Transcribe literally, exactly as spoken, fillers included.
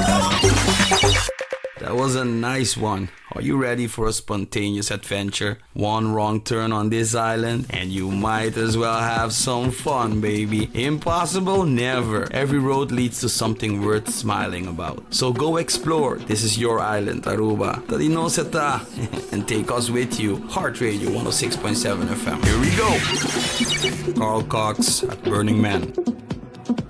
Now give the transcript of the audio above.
That was a nice one. Are you ready for a spontaneous adventure? One wrong turn on this island and you might as well have some fun, baby. Impossible? Never. Every road leads to something worth smiling about. So go explore. This is your island, Aruba. Tadinoseta. And take us with you. Heart Radio one oh six point seven F M. Here we go. Carl Cox at Burning Man.